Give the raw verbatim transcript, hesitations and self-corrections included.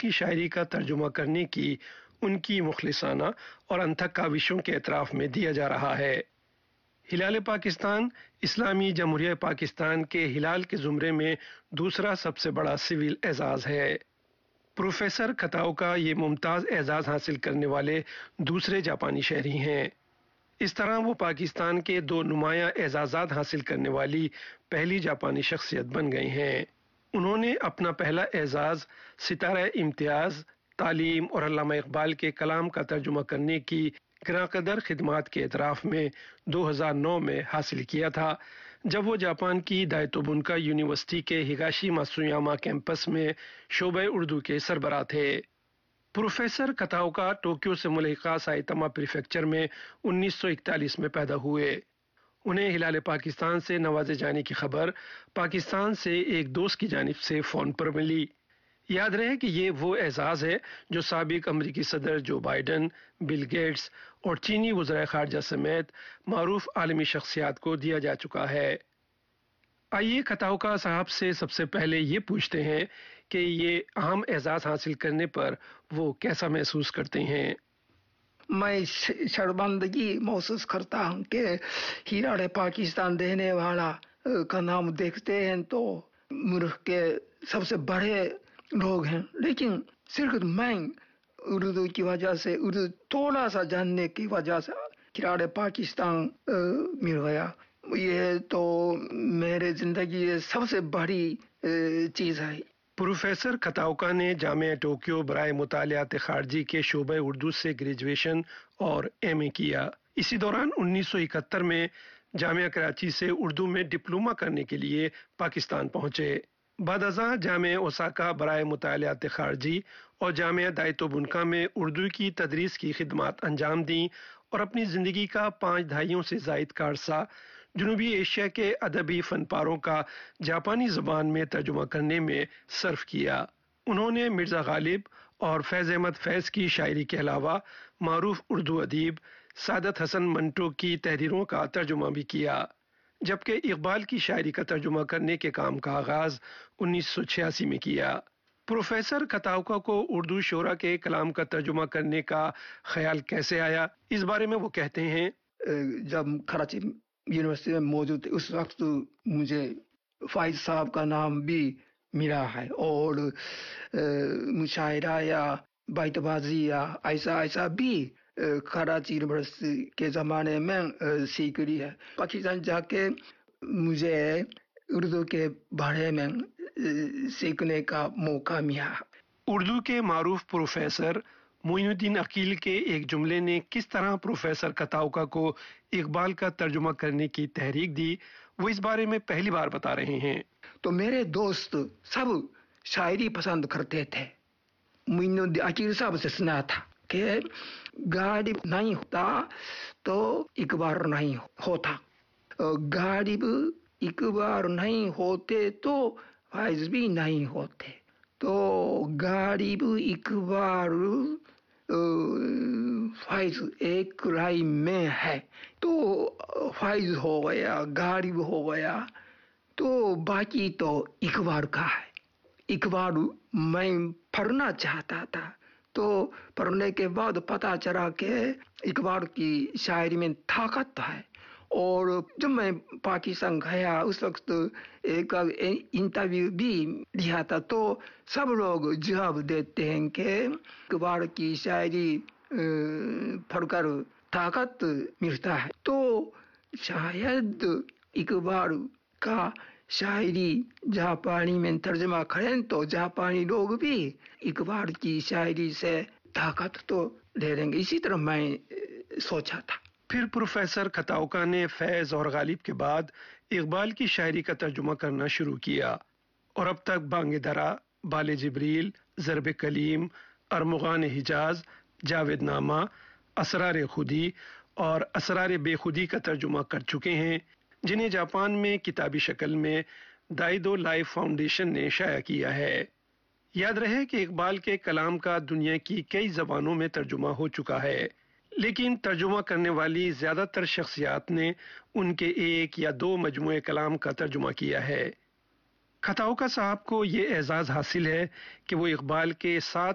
کی شاعری کا ترجمہ کرنے کی ان کی مخلصانہ اور انتھک کاوشوں کے اعتراف میں دیا جا رہا ہے۔ ہلال پاکستان اسلامی جمہوریہ پاکستان کے ہلال کے زمرے میں دوسرا سب سے بڑا سول اعزاز ہے۔ پروفیسر کتاؤکا یہ ممتاز اعزاز حاصل کرنے والے دوسرے جاپانی شہری ہیں۔ اس طرح وہ پاکستان کے دو نمایاں اعزازات حاصل کرنے والی پہلی جاپانی شخصیت بن گئے ہیں۔ انہوں نے اپنا پہلا اعزاز ستارہ امتیاز، تعلیم اور علامہ اقبال کے کلام کا ترجمہ کرنے کی گراں قدر خدمات کے اعتراف میں دو ہزار نو میں حاصل کیا تھا، جب وہ جاپان کی دائتو بنکا یونیورسٹی کے ہگاشی ماتسویاما کیمپس میں شعبہ اردو کے سربراہ تھے۔ پروفیسر کتاؤکا ٹوکیو سے ملحقہ سائتاما پریفیکچر میں انیس سو اکتالیس میں پیدا ہوئے۔ انہیں ہلال پاکستان سے نوازے جانے کی خبر پاکستان سے ایک دوست کی جانب سے فون پر ملی۔ یاد رہے کہ یہ وہ اعزاز ہے جو سابق امریکی صدر جو بائیڈن، بل گیٹس اور چینی وزرائے خارجہ سمیت معروف عالمی شخصیات کو دیا جا چکا ہے۔ آئیے کتاؤکا صاحب سے سب سے پہلے یہ پوچھتے ہیں کہ یہ اہم اعزاز حاصل کرنے پر وہ کیسا محسوس کرتے ہیں۔ میں شرمندگی محسوس کرتا ہوں کہ ہلال پاکستان دینے والا کا نام دیکھتے ہیں تو ملک کے سب سے بڑے لوگ ہیں، لیکن صرف میں اردو کی وجہ سے، اردو تھوڑا سا جاننے کی وجہ سے ہلال پاکستان مل گیا۔ یہ تو میرے زندگی سب سے بڑی چیز ہے۔ پروفیسر کتاؤکا نے جامعہ ٹوکیو برائے مطالعات خارجی کے شعبہ اردو سے گریجویشن اور ایم اے کیا۔ اسی دوران انیس سو اکہتر میں جامعہ کراچی سے اردو میں ڈپلومہ کرنے کے لیے پاکستان پہنچے۔ بعد ازاں جامعہ اوساکا برائے مطالعات خارجی اور جامعہ دائتو بنکا میں اردو کی تدریس کی خدمات انجام دیں اور اپنی زندگی کا پانچ دہائیوں سے زائد کا عرصہ جنوبی ایشیا کے ادبی فن پاروں کا جاپانی زبان میں ترجمہ کرنے میں صرف کیا۔ انہوں نے مرزا غالب اور فیض احمد فیض کی شاعری کے علاوہ معروف اردو ادیب سعادت حسن منٹو کی تحریروں کا ترجمہ بھی کیا، جبکہ اقبال کی شاعری کا ترجمہ کرنے کے کام کا آغاز انیس سو چھیاسی میں کیا۔ پروفیسر کتاؤکا کو اردو شعراء کے کلام کا ترجمہ کرنے کا خیال کیسے آیا، اس بارے میں وہ کہتے ہیں۔ جب کراچی یونیورسٹی میں موجود تھے اس وقت مجھے فائز صاحب کا نام بھی ملا ہے، اور مشاعرہ یا بیت بازی یا ایسا ایسا بھی کراچی یونیورسٹی کے زمانے میں سیکھ لی ہے۔ پاکستان جا کے مجھے اردو کے بارے میں سیکھنے کا موقع ملا۔ اردو کے معروف پروفیسر معین الدین عقیل کے ایک جملے نے کس طرح پروفیسر کتاؤکا کو اقبال کا ترجمہ کرنے کی تحریک دی، وہ اس بارے میں پہلی بار بتا رہے ہیں۔ تو میرے دوست سب شاعری پسند کرتے تھے۔ معین الدین عقیل صاحب سے سنا تھا کہ غالب نہیں ہوتا تو اقبال نہیں ہوتا، غالب اقبال نہیں ہوتے تو فائز بھی نہیں ہوتے، تو غالب اقبال فائز ایک لائن میں ہے، تو فائز ہو گیا، غالب ہو گیا، تو باقی تو اقبال کا ہے۔ اقبال میں پڑھنا چاہتا تھا، تو پڑھنے کے بعد پتہ چلا کہ اقبال کی شاعری میں طاقت ہے، اور جب میں پاکستان گیا اس وقت ایک انٹرویو بھی لیا تھا، تو سب لوگ جواب دیتے ہیں کہ اقبال کی شاعری پڑھ کر طاقت ملتا ہے، تو شاید اقبال کا شاعری جاپانی میں ترجمہ کریں تو جاپانی لوگ بھی اقبال کی شاعری سے طاقت تو لے لیں گے، اسی طرح میں سوچا تھا۔ پھر پروفیسر کتاؤکا نے فیض اور غالب کے بعد اقبال کی شاعری کا ترجمہ کرنا شروع کیا، اور اب تک بانگ درا، بال جبریل، ضرب کلیم، ارمغان حجاز، جاوید نامہ، اسرار خودی اور اسرار بے خودی کا ترجمہ کر چکے ہیں، جنہیں جاپان میں کتابی شکل میں دائیدو لائف فاؤنڈیشن نے شائع کیا ہے۔ یاد رہے کہ اقبال کے کلام کا دنیا کی کئی زبانوں میں ترجمہ ہو چکا ہے، لیکن ترجمہ کرنے والی زیادہ تر شخصیات نے ان کے ایک یا دو مجموعے کلام کا ترجمہ کیا ہے۔ کتاؤکا صاحب کو یہ اعزاز حاصل ہے کہ وہ اقبال کے سات